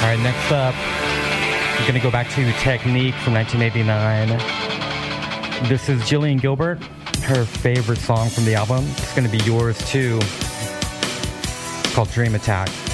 All right, next up, I'm going to go back to Technique from 1989. This is Jillian Gilbert, her favorite song from the album. It's going to be yours too. It's called Dream Attack.